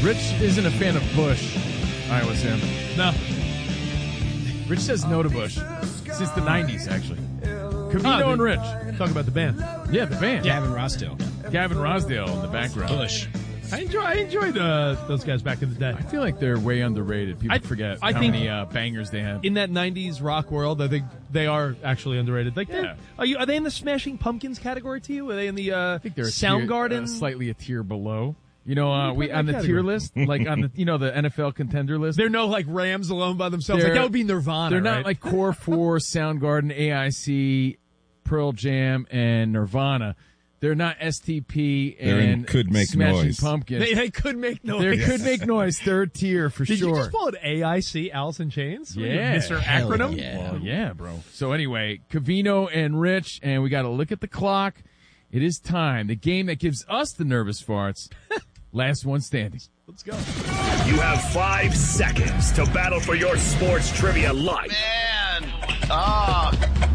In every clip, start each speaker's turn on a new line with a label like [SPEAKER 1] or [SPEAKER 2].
[SPEAKER 1] Rich isn't a fan of Bush, Iowa Sam.
[SPEAKER 2] No.
[SPEAKER 1] Rich says no to Bush since the 90s, actually. Covino and Rich.
[SPEAKER 2] Talk about the band.
[SPEAKER 1] Yeah, the band.
[SPEAKER 3] Gavin Rossdale.
[SPEAKER 1] Gavin Rossdale in the background.
[SPEAKER 3] Bush.
[SPEAKER 2] I enjoyed those guys back in the day.
[SPEAKER 1] I feel like they're way underrated. People forget how many bangers they had.
[SPEAKER 2] In that 90s rock world, I think they are actually underrated. Like, are they in the Smashing Pumpkins category to you? Are they in the
[SPEAKER 1] I think they're
[SPEAKER 2] Soundgarden?
[SPEAKER 1] Slightly a tier below. You know, we on the
[SPEAKER 2] category?
[SPEAKER 1] tier list, like on the the NFL contender list.
[SPEAKER 2] They're no like Rams alone by themselves. Like that would be Nirvana.
[SPEAKER 1] They're not
[SPEAKER 2] right?
[SPEAKER 1] like Core 4, Soundgarden, AIC, Pearl Jam, and Nirvana. They're not STP and
[SPEAKER 4] could make
[SPEAKER 1] Smashing
[SPEAKER 4] noise.
[SPEAKER 1] Pumpkins.
[SPEAKER 2] They could make noise.
[SPEAKER 1] They could make noise. Third tier for
[SPEAKER 2] Did
[SPEAKER 1] sure.
[SPEAKER 2] you just call it AIC, Alice in Chains?
[SPEAKER 1] Yeah.
[SPEAKER 2] Mr.
[SPEAKER 3] Hell
[SPEAKER 2] Acronym?
[SPEAKER 3] yeah.
[SPEAKER 1] Well, yeah, bro. So anyway, Covino and Rich, and we got to look at the clock. It is time. The game that gives us the nervous farts. Last one standing.
[SPEAKER 2] Let's go.
[SPEAKER 5] You have 5 seconds to battle for your sports trivia life.
[SPEAKER 6] Man. Oh.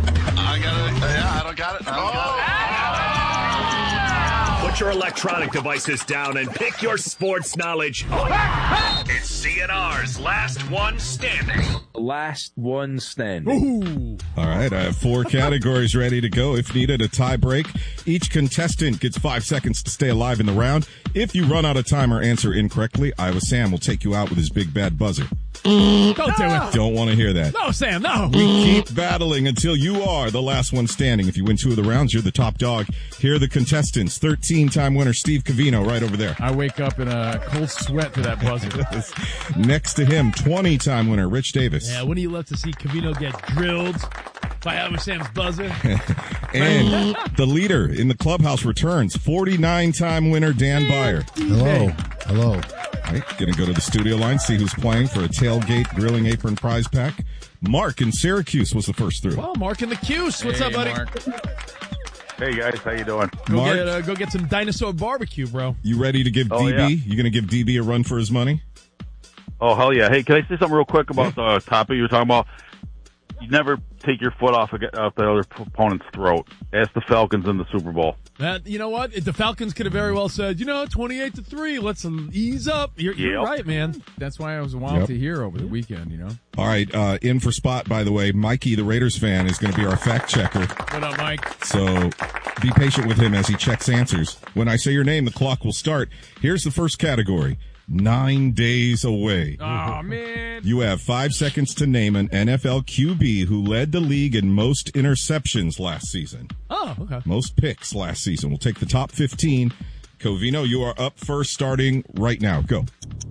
[SPEAKER 6] I don't got it.
[SPEAKER 5] Put your electronic devices down and pick your sports knowledge. It's CNR's Last One Standing.
[SPEAKER 7] Last one standing.
[SPEAKER 4] All right, I have 4 categories ready to go. If needed, a tie break. Each contestant gets 5 seconds to stay alive in the round. If you run out of time or answer incorrectly, Iowa Sam will take you out with his big bad buzzer.
[SPEAKER 2] Don't do it.
[SPEAKER 4] Don't want to hear that.
[SPEAKER 2] No, Sam, no.
[SPEAKER 4] We keep battling until you are the last one standing. If you win 2 of the rounds, you're the top dog. Here are the contestants. 13-time winner Steve Covino right over there.
[SPEAKER 1] I wake up in a cold sweat to that buzzer.
[SPEAKER 4] Next to him, 20-time winner Rich Davis.
[SPEAKER 2] Yeah, wouldn't you love to see Covino get drilled by Iowa Sam's buzzer?
[SPEAKER 4] And the leader in the clubhouse returns, 49-time winner Dan Byer.
[SPEAKER 8] Hello.
[SPEAKER 4] All right, gonna go to the studio line, see who's playing for a tailgate grilling apron prize pack. Mark in Syracuse was the first through.
[SPEAKER 2] Well, Mark in the Cuse. What's up, buddy?
[SPEAKER 1] Mark.
[SPEAKER 6] Hey, guys. How you doing?
[SPEAKER 4] Mark,
[SPEAKER 2] Go get some dinosaur barbecue, bro.
[SPEAKER 4] you ready to give DB?
[SPEAKER 6] yeah.
[SPEAKER 4] You gonna give DB a run for his money?
[SPEAKER 6] Oh, hell yeah. Hey, can I say something real quick about the topic you were talking about? You never take your foot off the other opponent's throat. Ask the Falcons in the Super Bowl.
[SPEAKER 2] You know what? The Falcons could have very well said, 28-3. Let's ease up. You're right, man.
[SPEAKER 1] That's why I was wild
[SPEAKER 4] Yep.
[SPEAKER 1] to hear over the weekend,
[SPEAKER 4] All right, in for Spot, by the way, Mikey, the Raiders fan, is going to be our fact checker.
[SPEAKER 1] What up, Mike?
[SPEAKER 4] So be patient with him as he checks answers. When I say your name, the clock will start. Here's the first category. 9 days away.
[SPEAKER 1] Oh, man.
[SPEAKER 4] You have 5 seconds to name an NFL QB who led the league in most interceptions last season.
[SPEAKER 2] Oh, okay.
[SPEAKER 4] Most picks last season. We'll take the top 15. Covino, you are up first starting right now. Go.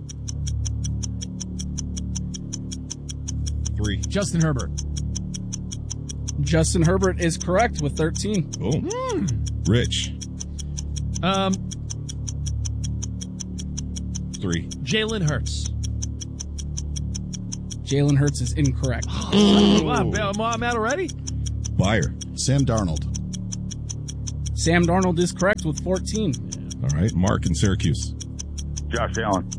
[SPEAKER 4] 3.
[SPEAKER 1] Justin Herbert.
[SPEAKER 3] Justin Herbert is correct with 13.
[SPEAKER 4] Boom. Rich. 3.
[SPEAKER 2] Jalen Hurts.
[SPEAKER 3] Jalen Hurts is incorrect.
[SPEAKER 2] Wow, I'm out already?
[SPEAKER 4] Byer.
[SPEAKER 8] Sam Darnold.
[SPEAKER 3] Sam Darnold is correct with 14.
[SPEAKER 4] All right. Mark in Syracuse.
[SPEAKER 6] Josh Allen.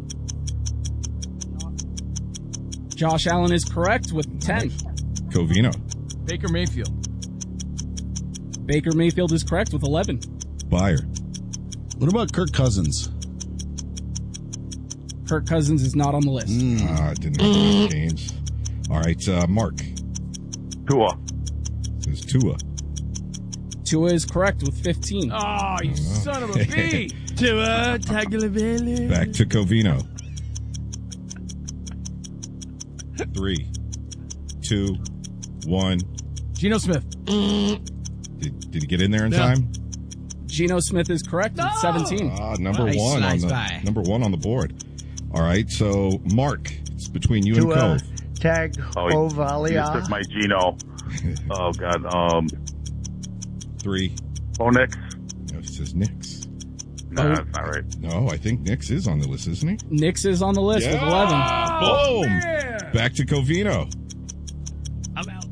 [SPEAKER 3] Josh Allen is correct with 10.
[SPEAKER 4] Covino.
[SPEAKER 1] Baker Mayfield.
[SPEAKER 3] Baker Mayfield is correct with 11.
[SPEAKER 4] Byer.
[SPEAKER 8] What about Kirk Cousins?
[SPEAKER 3] Kirk Cousins is not on the list.
[SPEAKER 4] Didn't have enough games. All right. Mark.
[SPEAKER 6] Tua.
[SPEAKER 4] Says Tua.
[SPEAKER 3] Tua is correct with 15.
[SPEAKER 1] Oh, you son of a bee.
[SPEAKER 2] Tua Tagovailoa.
[SPEAKER 4] Back to Covino. 3, 2, 1.
[SPEAKER 1] Geno Smith.
[SPEAKER 4] Did he get in there in time?
[SPEAKER 3] Geno Smith is correct with 17.
[SPEAKER 4] Number
[SPEAKER 3] Nice.
[SPEAKER 4] one
[SPEAKER 3] Nice
[SPEAKER 4] on the
[SPEAKER 3] buy.
[SPEAKER 4] number 1 on the board. All right, so Mark, it's between you and Cove.
[SPEAKER 9] Tag
[SPEAKER 6] You took my Gino. Oh, God.
[SPEAKER 4] 3.
[SPEAKER 6] Bo Nix.
[SPEAKER 4] No, it says Nix.
[SPEAKER 6] No, that's not right.
[SPEAKER 4] No, I think Nix is on the list, isn't he?
[SPEAKER 3] Nix is on the list with 11.
[SPEAKER 4] Boom! Back to Covino.
[SPEAKER 2] I'm out.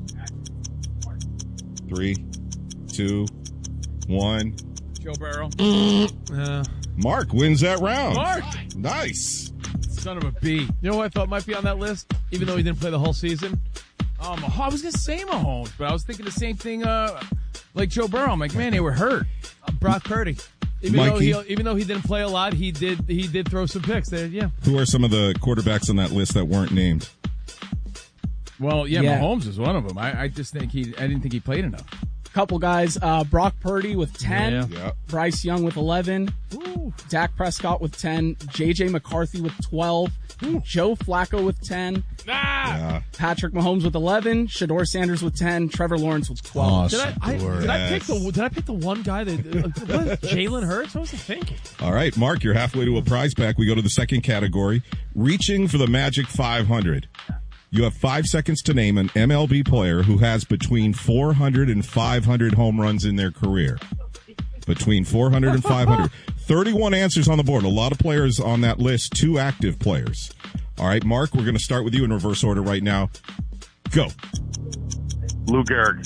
[SPEAKER 4] 3, 2, 1.
[SPEAKER 1] Joe Burrow.
[SPEAKER 4] Mark wins that round.
[SPEAKER 1] Mark!
[SPEAKER 4] Nice.
[SPEAKER 1] Son of a bee.
[SPEAKER 2] You know who I thought might be on that list, even though he didn't play the whole season?
[SPEAKER 1] I was going to say Mahomes, but I was thinking the same thing like Joe Burrow. I'm like, man, they were hurt.
[SPEAKER 2] Brock Purdy.
[SPEAKER 4] Mikey?
[SPEAKER 2] Even though he didn't play a lot, he did throw some picks there. Yeah.
[SPEAKER 4] Who are some of the quarterbacks on that list that weren't named?
[SPEAKER 1] Well, Mahomes is one of them. I just think I didn't think he played enough.
[SPEAKER 3] Couple guys, Brock Purdy with 10,
[SPEAKER 4] Yeah.
[SPEAKER 3] Bryce Young with 11, Dak Prescott with 10, J.J. McCarthy with 12, Joe Flacco with 10,
[SPEAKER 4] Yeah.
[SPEAKER 3] Patrick Mahomes with 11, Shador Sanders with 10, Trevor Lawrence with 12.
[SPEAKER 2] Did I pick the one guy that what, Jalen Hurts? What was I thinking?
[SPEAKER 4] All right, Mark, you're halfway to a prize pack. We go to the second category, reaching for the magic 500. You have 5 seconds to name an MLB player who has between 400 and 500 home runs in their career. Between 400 and 500. 31 answers on the board. A lot of players on that list, 2 active players. All right, Mark, we're going to start with you in reverse order right now. Go.
[SPEAKER 6] Lou Gehrig.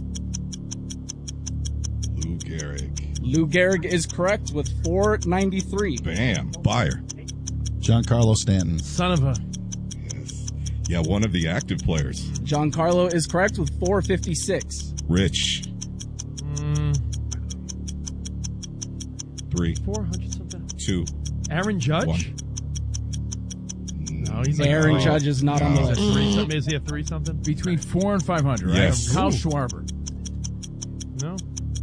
[SPEAKER 4] Lou Gehrig.
[SPEAKER 3] Lou Gehrig is correct with 493.
[SPEAKER 4] Bam. Buyer.
[SPEAKER 8] Giancarlo Stanton.
[SPEAKER 2] Son of a.
[SPEAKER 4] Yeah, one of the active players.
[SPEAKER 3] Giancarlo is correct with 456.
[SPEAKER 4] Rich. 3,
[SPEAKER 2] 400 something.
[SPEAKER 4] 2,
[SPEAKER 2] Aaron Judge?
[SPEAKER 4] 1.
[SPEAKER 2] No, he's like
[SPEAKER 3] Aaron Judge is not on the list.
[SPEAKER 2] Is he a 3 something?
[SPEAKER 1] Between 4 and 500, right?
[SPEAKER 4] Yes.
[SPEAKER 1] Kyle Schwarber.
[SPEAKER 2] No.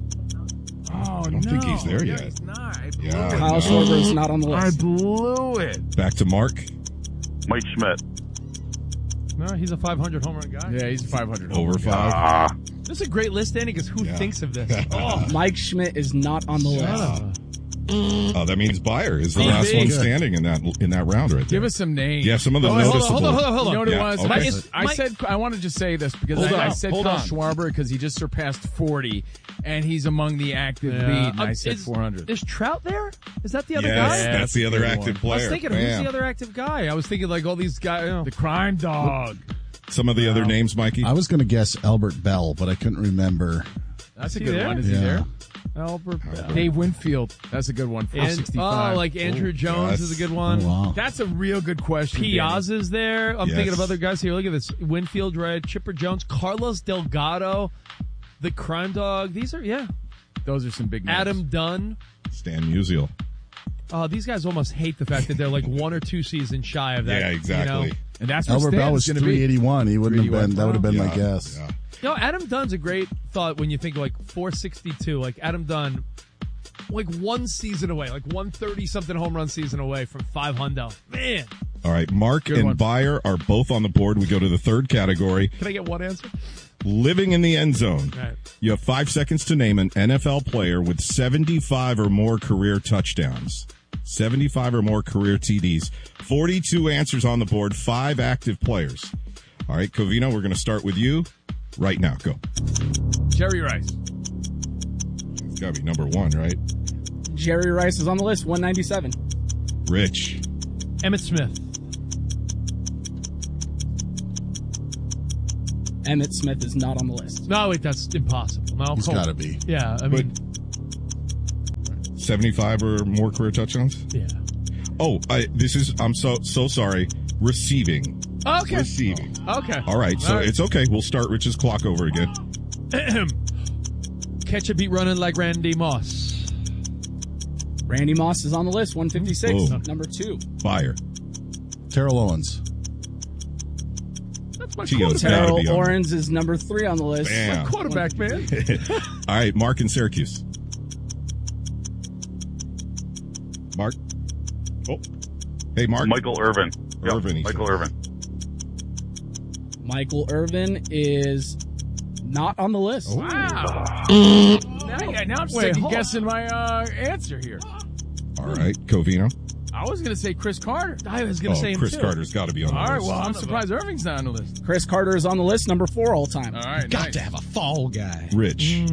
[SPEAKER 1] Oh,
[SPEAKER 4] I don't think he's there yet.
[SPEAKER 1] He's not. I blew
[SPEAKER 4] Yeah.
[SPEAKER 1] it.
[SPEAKER 3] Kyle Schwarber is not on the
[SPEAKER 1] I
[SPEAKER 3] list.
[SPEAKER 1] blew it.
[SPEAKER 4] Back to Mark.
[SPEAKER 6] Mike Schmidt.
[SPEAKER 2] No, he's a 500 home run guy.
[SPEAKER 1] Yeah, he's 500.
[SPEAKER 4] Over 5.
[SPEAKER 2] This is a great list, Danny, because who thinks of this? Oh,
[SPEAKER 3] Mike Schmidt is not on the list.
[SPEAKER 4] Oh, that means Buyer is the last one standing in that round right there.
[SPEAKER 1] Give us some names.
[SPEAKER 4] Yeah, some of the
[SPEAKER 2] hold
[SPEAKER 4] noticeable.
[SPEAKER 2] on.
[SPEAKER 1] You know what
[SPEAKER 4] Yeah,
[SPEAKER 1] it was?
[SPEAKER 4] okay.
[SPEAKER 1] I said I want to just say this because I said Kyle Schwarber because he just surpassed 40 and he's among the active lead. And I said 400.
[SPEAKER 2] Is Trout there? Is that the other
[SPEAKER 4] Yes,
[SPEAKER 2] guy?
[SPEAKER 4] that's the other active player.
[SPEAKER 2] I was thinking, who's the other active guy? I was thinking like all these guys.
[SPEAKER 1] The crime dog.
[SPEAKER 4] Some of the other names, Mikey.
[SPEAKER 8] I was going to guess Albert Bell, but I couldn't remember.
[SPEAKER 1] That's a
[SPEAKER 2] he
[SPEAKER 1] good
[SPEAKER 2] there?
[SPEAKER 1] one. Is he
[SPEAKER 8] Yeah.
[SPEAKER 1] there?
[SPEAKER 2] Albert Bell.
[SPEAKER 1] Dave Winfield. That's a good one. 465.
[SPEAKER 2] like Andrew Jones
[SPEAKER 4] yes.
[SPEAKER 2] is a good one.
[SPEAKER 8] Oh, wow.
[SPEAKER 1] That's a real good question.
[SPEAKER 2] Piazza's there. I'm
[SPEAKER 4] Yes.
[SPEAKER 2] thinking of other guys here. Look at this. Winfield, right? Chipper Jones, Carlos Delgado, the crime dog. These are,
[SPEAKER 1] Danny. Those are some big names.
[SPEAKER 2] Adam Dunn.
[SPEAKER 4] Stan Musial.
[SPEAKER 2] These guys almost hate the fact that they're like 1 or 2 seasons shy of that.
[SPEAKER 4] Yeah, exactly.
[SPEAKER 2] You know?
[SPEAKER 1] And that's what
[SPEAKER 8] Albert Bell
[SPEAKER 1] Stan's
[SPEAKER 8] was
[SPEAKER 1] going to be.
[SPEAKER 8] 381. He wouldn't have been. That would have been my
[SPEAKER 4] Yeah,
[SPEAKER 8] guess.
[SPEAKER 4] yeah.
[SPEAKER 2] No, Adam Dunn's a great thought when you think like 462. Like Adam Dunn, like 1 season away, like 130-something home run season away from 500. Man,
[SPEAKER 4] All right, Mark
[SPEAKER 1] Good
[SPEAKER 4] and
[SPEAKER 1] one.
[SPEAKER 4] Buyer are both on the board. We go to the third category,
[SPEAKER 2] can I get one answer?
[SPEAKER 4] living in the end zone.
[SPEAKER 2] All right.
[SPEAKER 4] You have 5 seconds to name an NFL player with 75 or more career touchdowns. 75 or more career TDs. 42 answers on the board, 5 active players. All right, Covino, we're going to start with you right now. Go.
[SPEAKER 1] Jerry Rice.
[SPEAKER 4] It's got to be number 1, right?
[SPEAKER 3] Jerry Rice is on the list, 197.
[SPEAKER 4] Rich.
[SPEAKER 2] Emmitt Smith.
[SPEAKER 3] Emmitt Smith is not on the list.
[SPEAKER 2] No, wait, that's impossible. No,
[SPEAKER 8] He's
[SPEAKER 2] hold
[SPEAKER 8] got to
[SPEAKER 2] on.
[SPEAKER 8] be.
[SPEAKER 2] Yeah, I mean,
[SPEAKER 4] 75 or more career touchdowns?
[SPEAKER 2] yeah.
[SPEAKER 4] Oh, I'm so sorry. Receiving.
[SPEAKER 2] Okay.
[SPEAKER 4] Receiving.
[SPEAKER 2] Okay.
[SPEAKER 4] All right, so it's okay. We'll start Rich's clock over again.
[SPEAKER 2] Catch a beat running like Randy Moss.
[SPEAKER 3] Randy Moss is on the list, 156.
[SPEAKER 4] Boom.
[SPEAKER 3] Number 2.
[SPEAKER 4] Fire.
[SPEAKER 8] Terrell Owens.
[SPEAKER 2] That's my
[SPEAKER 4] Tio's
[SPEAKER 2] quarterback.
[SPEAKER 4] gotta
[SPEAKER 3] Terrell
[SPEAKER 4] be on.
[SPEAKER 3] Owens is number 3 on the list.
[SPEAKER 4] Bam.
[SPEAKER 2] Quarterback, man.
[SPEAKER 4] All right, Mark in Syracuse. Mark. Oh. Hey, Mark.
[SPEAKER 6] Michael Irvin. Yep,
[SPEAKER 4] Irvin, he
[SPEAKER 6] Michael
[SPEAKER 4] said.
[SPEAKER 6] Irvin.
[SPEAKER 3] Michael Irvin is not on the list.
[SPEAKER 1] Wow. Now I'm
[SPEAKER 2] Wait,
[SPEAKER 1] second
[SPEAKER 2] hold
[SPEAKER 1] guessing my answer here.
[SPEAKER 4] All right, Covino.
[SPEAKER 1] I was going to say Chris Carter.
[SPEAKER 2] I was going to say him
[SPEAKER 4] Chris
[SPEAKER 2] too.
[SPEAKER 4] Carter's got to be on the
[SPEAKER 1] All right,
[SPEAKER 4] list.
[SPEAKER 1] well, I'm surprised Irving's not on the list.
[SPEAKER 3] Chris Carter is on the list, number 4 all time.
[SPEAKER 1] All right,
[SPEAKER 8] Got
[SPEAKER 1] nice.
[SPEAKER 8] to have a fall guy.
[SPEAKER 4] Rich.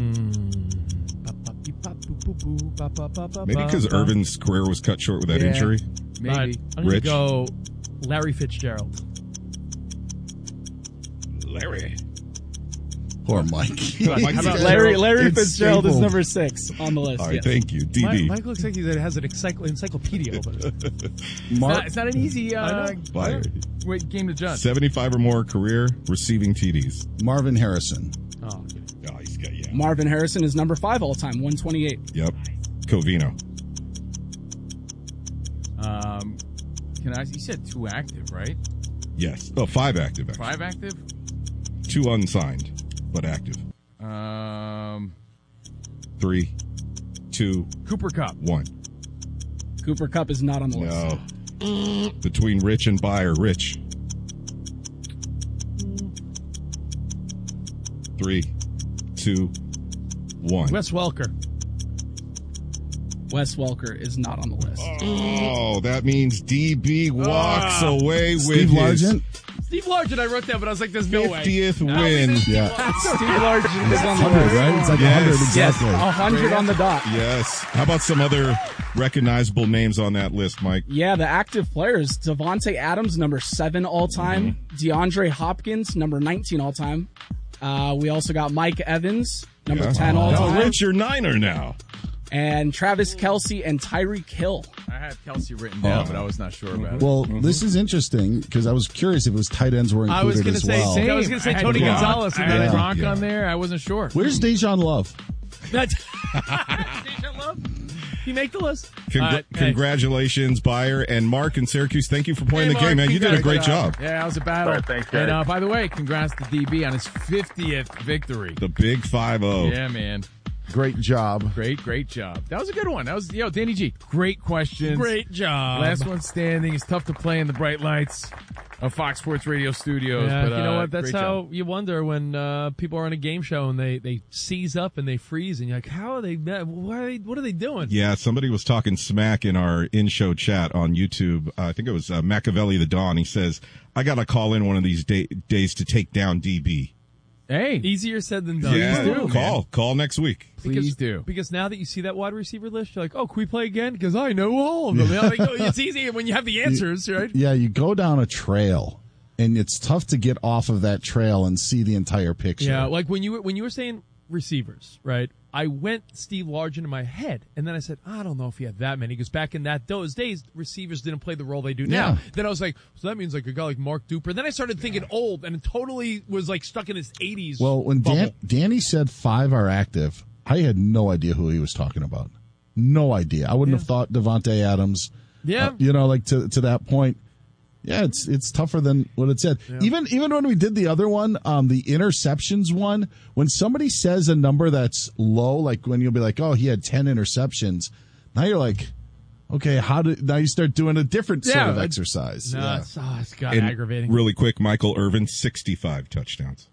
[SPEAKER 4] Maybe because Irvin's career was cut short with that
[SPEAKER 1] Yeah.
[SPEAKER 4] injury.
[SPEAKER 1] Maybe.
[SPEAKER 2] All right, I'm going to
[SPEAKER 4] Rich?
[SPEAKER 2] go Larry Fitzgerald.
[SPEAKER 4] Larry.
[SPEAKER 8] Poor Mike.
[SPEAKER 4] Mike's got-
[SPEAKER 3] Larry
[SPEAKER 8] It's
[SPEAKER 3] Fitzgerald is
[SPEAKER 8] stapled.
[SPEAKER 3] number 6 on the list.
[SPEAKER 4] All right,
[SPEAKER 3] yes.
[SPEAKER 4] thank you. DD.
[SPEAKER 2] Mike looks like he has an encyclopedia open.
[SPEAKER 1] It's not an easy
[SPEAKER 4] Fire.
[SPEAKER 1] game to judge.
[SPEAKER 4] 75 or more career receiving TDs.
[SPEAKER 8] Marvin Harrison.
[SPEAKER 2] Oh, okay.
[SPEAKER 4] Oh, he's got, yeah.
[SPEAKER 3] Marvin Harrison is number 5 all time, 128.
[SPEAKER 4] Yep. Covino.
[SPEAKER 1] You said 2 active, right?
[SPEAKER 4] Yes. Oh, 5 active. Actually.
[SPEAKER 1] 5 active?
[SPEAKER 4] 2 unsigned, but active. 3, 2,
[SPEAKER 1] Cooper Kupp.
[SPEAKER 4] 1.
[SPEAKER 3] Cooper Kupp is not on the list.
[SPEAKER 4] No. Between Rich and Byer. Rich. 3, 2, 1.
[SPEAKER 2] Wes Welker.
[SPEAKER 3] Wes Welker is not on the list.
[SPEAKER 4] Oh, that means DB walks away with
[SPEAKER 8] Steve
[SPEAKER 4] his
[SPEAKER 8] Largent.
[SPEAKER 2] Steve Largent, I wrote that, but I was like, there's no way.
[SPEAKER 4] 50th win.
[SPEAKER 8] Yeah.
[SPEAKER 3] Steve Largent is on the
[SPEAKER 8] 100,
[SPEAKER 3] list.
[SPEAKER 8] right? It's like
[SPEAKER 4] Yes.
[SPEAKER 8] 100 exactly.
[SPEAKER 3] 100 on the dot.
[SPEAKER 4] Yes. How about some other recognizable names on that list, Mike?
[SPEAKER 3] Yeah, the active players. Devontae Adams, number 7 all-time. DeAndre Hopkins, number 19 all-time. We also got Mike Evans, number 10 all-time.
[SPEAKER 4] Oh, Rich, you're Niner now.
[SPEAKER 3] And Travis Kelce and Tyreek Hill.
[SPEAKER 1] I had Kelce written down, but I was not sure about it.
[SPEAKER 8] Well, this is interesting because I was curious if it was tight ends were
[SPEAKER 2] I was
[SPEAKER 8] included
[SPEAKER 2] going to
[SPEAKER 8] as
[SPEAKER 2] say,
[SPEAKER 8] well.
[SPEAKER 2] I was going to say
[SPEAKER 1] I had
[SPEAKER 2] Tony
[SPEAKER 1] Gronk.
[SPEAKER 2] Gonzalez.
[SPEAKER 1] I
[SPEAKER 2] And
[SPEAKER 1] had
[SPEAKER 2] then
[SPEAKER 1] Gronk
[SPEAKER 8] Yeah.
[SPEAKER 1] on there. I wasn't sure.
[SPEAKER 8] Where's Dejan Love?
[SPEAKER 2] You make the list.
[SPEAKER 4] Congratulations, Byer and Mark in Syracuse. Thank you for playing
[SPEAKER 1] Hey,
[SPEAKER 4] the game,
[SPEAKER 1] Mark,
[SPEAKER 4] man. You did a great
[SPEAKER 1] congrats.
[SPEAKER 4] job.
[SPEAKER 1] Yeah, it was a battle.
[SPEAKER 6] All right, thanks, guys.
[SPEAKER 1] And by the way, congrats to DB on his 50th victory.
[SPEAKER 4] The big 5-0.
[SPEAKER 1] Yeah, man.
[SPEAKER 8] Great job.
[SPEAKER 1] Great job. That was a good one. That was, Danny G. Great questions.
[SPEAKER 2] Great job.
[SPEAKER 1] Last one standing. It's tough to play in the bright lights of Fox Sports Radio studios.
[SPEAKER 2] Yeah,
[SPEAKER 1] but,
[SPEAKER 2] you know what? That's
[SPEAKER 1] great
[SPEAKER 2] how
[SPEAKER 1] job.
[SPEAKER 2] you wonder when people are on a game show and they seize up and they freeze and you're like, how are they? What are they doing?
[SPEAKER 4] Yeah, somebody was talking smack in our in-show chat on YouTube. I think it was Machiavelli the Dawn. He says, I got to call in one of these days to take down DB.
[SPEAKER 1] Hey,
[SPEAKER 2] Easier said than done.
[SPEAKER 4] Yeah,
[SPEAKER 1] do,
[SPEAKER 4] call next week.
[SPEAKER 1] please do.
[SPEAKER 2] Because now that you see that wide receiver list, you're like, oh, can we play again? Because I know all of them. It's easy when you have the answers, right?
[SPEAKER 8] Yeah, you go down a trail, and it's tough to get off of that trail and see the entire picture.
[SPEAKER 2] Yeah, like when you were saying receivers, right? I went Steve Largent in my head, and then I said, I don't know if he had that many, because back in those days, receivers didn't play the role they do now.
[SPEAKER 8] Yeah.
[SPEAKER 2] Then I was like, so that means like a guy like Mark Duper. Then I started thinking old, and it totally was like stuck in his 80s.
[SPEAKER 8] Well, when
[SPEAKER 2] bubble.
[SPEAKER 8] Danny said 5 are active, I had no idea who he was talking about. No idea. I wouldn't have thought Devontae Adams.
[SPEAKER 2] Yeah.
[SPEAKER 8] Like to that point. Yeah, it's tougher than what it said. Yeah. Even when we did the other one, the interceptions one, when somebody says a number that's low, like when you'll be like, oh, he had 10 interceptions. Now you're like, okay, now you start doing a different sort of exercise.
[SPEAKER 2] No,
[SPEAKER 8] Yeah.
[SPEAKER 2] it's got
[SPEAKER 4] And
[SPEAKER 2] aggravating.
[SPEAKER 4] really quick, Michael Irvin, 65 touchdowns.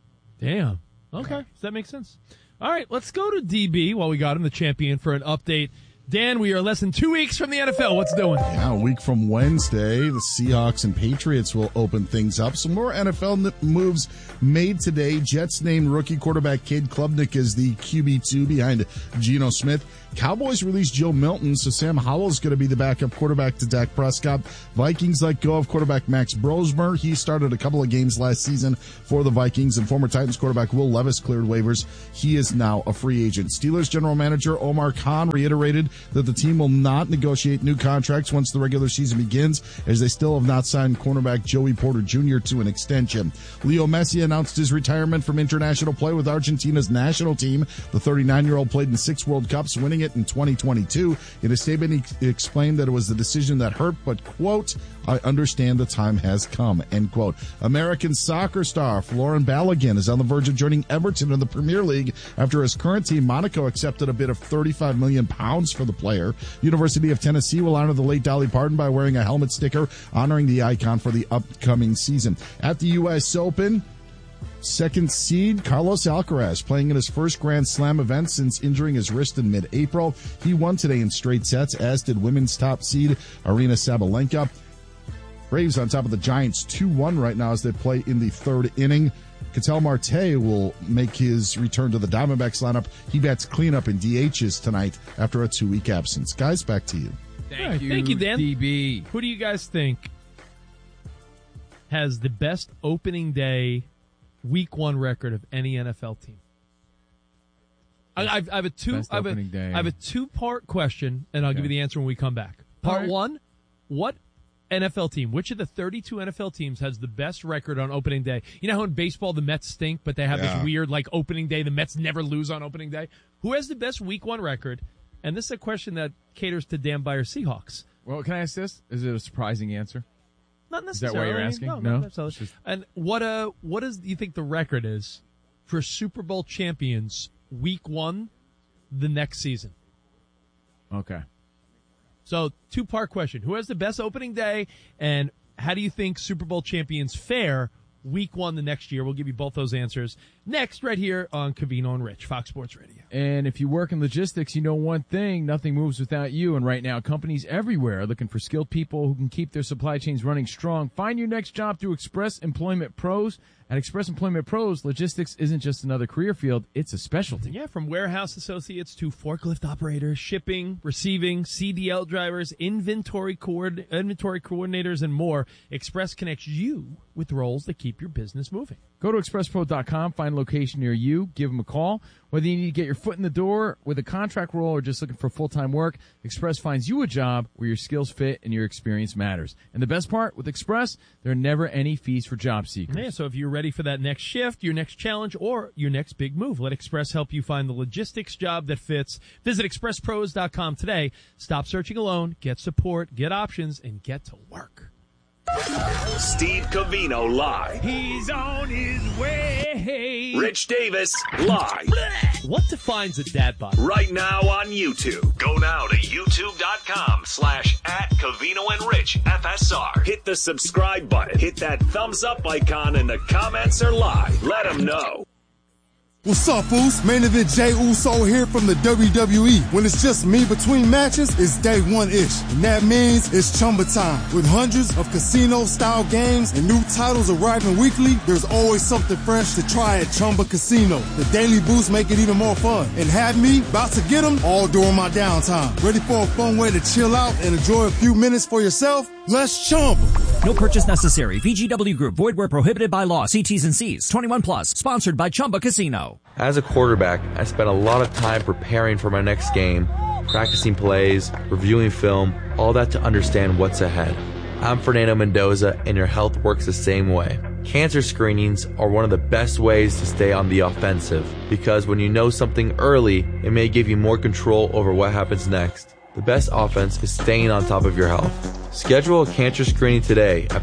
[SPEAKER 2] Damn. Okay. Does that make sense? All right, let's go to DB while we got him, the champion, for an update. Dan, we are less than 2 weeks from the NFL. What's doing?
[SPEAKER 8] Yeah, a week from Wednesday, the Seahawks and Patriots will open things up. Some more NFL moves made today. Jets named rookie quarterback Cade Klubnik as the QB2 behind Geno Smith. Cowboys released Joe Milton, so Sam Howell's going to be the backup quarterback to Dak Prescott. Vikings let go of quarterback Max Brosmer. He started a couple of games last season for the Vikings, and former Titans quarterback Will Levis cleared waivers. He is now a free agent. Steelers general manager Omar Khan reiterated that the team will not negotiate new contracts once the regular season begins, as they still have not signed cornerback Joey Porter Jr. to an extension. Leo Messi announced his retirement from international play with Argentina's national team. The 39-year-old played in 6 World Cups, winning it in 2022. In a statement, he explained that it was the decision that hurt, but, quote, I understand the time has come, end quote. American soccer star Florin Balogun is on the verge of joining Everton in the Premier League after his current team, Monaco, accepted a bid of £35 million for the player. University of Tennessee will honor the late Dolly Parton by wearing a helmet sticker honoring the icon for the upcoming season. At the U.S. Open, second seed Carlos Alcaraz playing in his first Grand Slam event since injuring his wrist in mid-April. He won today in straight sets, as did women's top seed Aryna Sabalenka. Braves on top of the Giants 2-1 right now as they play in the third inning. Ketel Marte will make his return to the Diamondbacks lineup. He bats cleanup in DHs tonight after a 2-week absence. Guys, back to you.
[SPEAKER 1] Thank you,
[SPEAKER 2] Thank you, Dan.
[SPEAKER 1] DB.
[SPEAKER 2] Who do you guys think has the best opening day week 1 record of any NFL team? I have a two-part question, and I'll give you the answer when we come back. Part 1, what NFL team, which of the 32 NFL teams has the best record on opening day? You know how in baseball the Mets stink, but they have this weird, like, opening day. The Mets never lose on opening day. Who has the best week 1 record? And this is a question that caters to Dan Beyer Seahawks.
[SPEAKER 1] Well, can I ask this? Is it a surprising answer?
[SPEAKER 2] Not necessarily.
[SPEAKER 1] Is that why you're asking?
[SPEAKER 2] No, not necessarily. And what do you think the record is for Super Bowl champions week 1 the next season?
[SPEAKER 1] Okay.
[SPEAKER 2] So, 2-part question. Who has the best opening day, and how do you think Super Bowl champions fare week 1 the next year? We'll give you both those answers next right here on Covino and Rich, Fox Sports Radio.
[SPEAKER 1] And if you work in logistics, you know one thing, nothing moves without you. And right now, companies everywhere are looking for skilled people who can keep their supply chains running strong. Find your next job through Express Employment Pros. At Express Employment Pros, logistics isn't just another career field, it's a specialty.
[SPEAKER 2] Yeah, from warehouse associates to forklift operators, shipping, receiving, CDL drivers, inventory coordinators, and more. Express connects you with roles that keep your business moving.
[SPEAKER 1] Go to expresspro.com, find a location near you, give them a call. Whether you need to get your foot in the door with a contract role or just looking for full-time work, Express finds you a job where your skills fit and your experience matters. And the best part, with Express, there are never any fees for job seekers.
[SPEAKER 2] Yeah, so if you're ready for that next shift, your next challenge, or your next big move, let Express help you find the logistics job that fits. Visit expresspros.com today. Stop searching alone, get support, get options, and get to work.
[SPEAKER 5] Steve Covino live.
[SPEAKER 1] He's on his way.
[SPEAKER 5] Rich Davis live.
[SPEAKER 2] What defines a dad bod?
[SPEAKER 5] Right now on YouTube. Go now to youtube.com/@Covino and Rich FSR. Hit the subscribe button. Hit that thumbs up icon, and the comments are live. Let them know.
[SPEAKER 9] What's up, fools? Main event Jey Uso here from the WWE. When it's just me between matches, it's day 1-ish. And that means it's Chumba time. With hundreds of casino-style games and new titles arriving weekly, there's always something fresh to try at Chumba Casino. The daily boosts make it even more fun. And have me about to get them all during my downtime. Ready for a fun way to chill out and enjoy a few minutes for yourself? Let's Chumba.
[SPEAKER 10] No purchase necessary. VGW Group. Void where prohibited by law. See T's and C's. 21 plus. Sponsored by Chumba Casino.
[SPEAKER 7] As a quarterback, I spent a lot of time preparing for my next game, practicing plays, reviewing film, all that to understand what's ahead. I'm Fernando Mendoza, and your health works the same way. Cancer screenings are one of the best ways to stay on the offensive, because when you know something early, it may give you more control over what happens next. The best offense is staying on top of your health. Schedule a cancer screening today at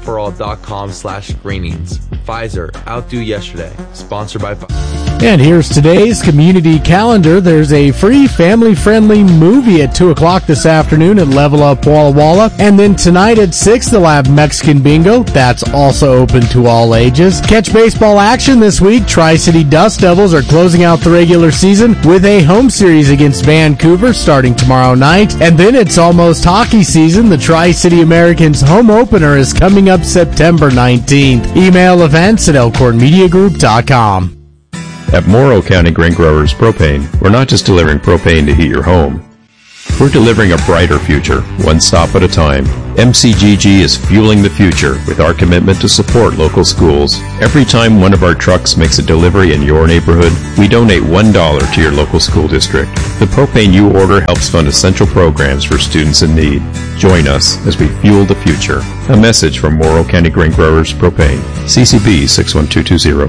[SPEAKER 7] PfizerForAll.com/screenings. Pfizer, outdo yesterday. Sponsored by Pfizer.
[SPEAKER 11] And here's today's community calendar. There's a free family-friendly movie at 2 o'clock this afternoon at Level Up Walla Walla. And then tonight at 6, they'll have Mexican Bingo. That's also open to all ages. Catch baseball action this week. Tri-City Dust Devils are closing out the regular season with a home series against Vancouver starting tomorrow night. And then it's almost hockey season. The Tri-City Americans home opener is coming up September 19th. Email events at elkhornmediagroup.com.
[SPEAKER 12] At Morrow County Grain Growers Propane, we're not just delivering propane to heat your home. We're delivering a brighter future, one stop at a time. MCGG is fueling the future with our commitment to support local schools. Every time one of our trucks makes a delivery in your neighborhood, we donate $1 to your local school district. The propane you order helps fund essential programs for students in need. Join us as we fuel the future. A message from Morrow County Grain Growers Propane. CCB 61220.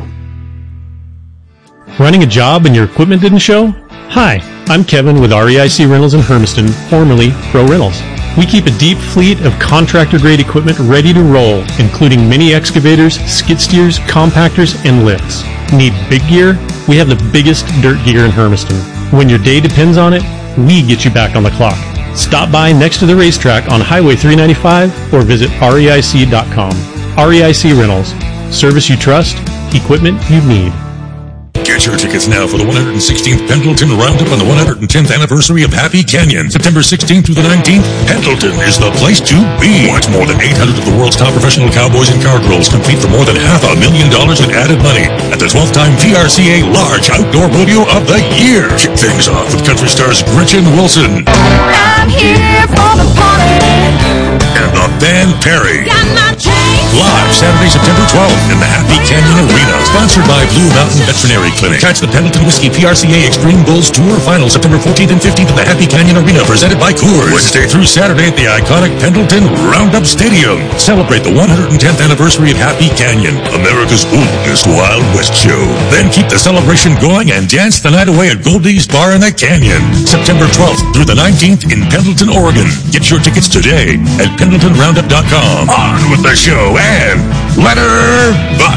[SPEAKER 13] Running a job and your equipment didn't show? Hi, I'm Kevin with REIC Rentals in Hermiston, formerly Pro Rentals. We keep a deep fleet of contractor-grade equipment ready to roll, including mini excavators, skid steers, compactors, and lifts. Need big gear? We have the biggest dirt gear in Hermiston. When your day depends on it, we get you back on the clock. Stop by next to the racetrack on Highway 395 or visit REIC.com. REIC Rentals. Service you trust, equipment you need.
[SPEAKER 14] Get your tickets now for the 116th Pendleton Roundup on the 110th anniversary of Happy Canyon. September 16th through the 19th, Pendleton is the place to be. Watch more than 800 of the world's top professional cowboys and cowgirls compete for more than $500,000 in added money at the 12th time VRCA Large Outdoor Rodeo of the Year. Kick things off with country stars Gretchen Wilson.
[SPEAKER 15] I'm here for the party.
[SPEAKER 14] And the band Perry.
[SPEAKER 15] Got my chains
[SPEAKER 14] live Saturday, September 12th in the Happy Canyon Arena, sponsored by Blue Mountain Veterinary Clinic. Catch the Pendleton Whiskey PRCA Extreme Bulls Tour Final September 14th and 15th at the Happy Canyon Arena, presented by Coors. Wednesday through Saturday at the iconic Pendleton Roundup Stadium. Celebrate the 110th anniversary of Happy Canyon, America's oldest Wild West show. Then keep the celebration going and dance the night away at Goldie's Bar in the Canyon, September 12th through the 19th in Pendleton, Oregon. Get your tickets today at PendletonRoundup.com. On with the show and let her buck.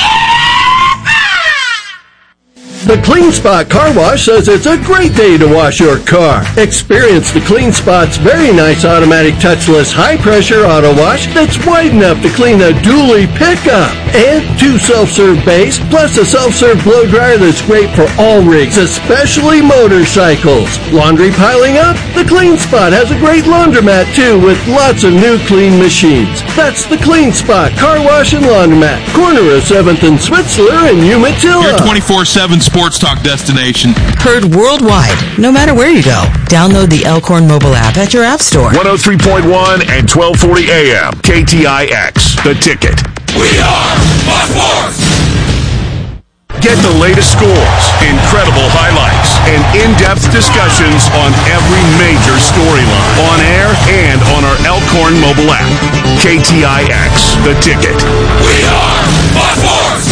[SPEAKER 15] The Clean Spot Car Wash says it's a great day to wash your car. Experience the Clean Spot's very nice automatic touchless high-pressure auto wash that's wide enough to clean a dually pickup. And 2 self-serve bays, plus a self-serve blow dryer that's great for all rigs, especially motorcycles. Laundry piling up? The Clean Spot has a great laundromat too, with lots of new clean machines. That's the Clean Spot Car Wash and Laundromat, corner of 7th and Switzler in Umatilla.
[SPEAKER 16] Your 24/7 sports talk destination.
[SPEAKER 17] Heard worldwide, no matter where you go. Download the Elkhorn mobile app at your app store.
[SPEAKER 5] 103.1 and 1240 AM. KTIX. The Ticket.
[SPEAKER 14] We are Fox Sports.
[SPEAKER 5] Get the latest scores, incredible highlights, and in-depth discussions on every major storyline. On air and on our Elkhorn mobile app. KTIX. The Ticket.
[SPEAKER 14] We are Fox Sports.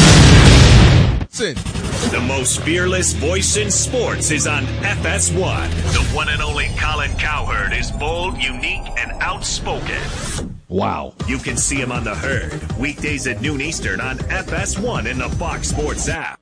[SPEAKER 5] The most fearless voice in sports is on FS1. The one and only Colin Cowherd is bold, unique, and outspoken.
[SPEAKER 8] Wow.
[SPEAKER 5] You can see him on The Herd, weekdays at noon Eastern on FS1 in the Fox Sports app.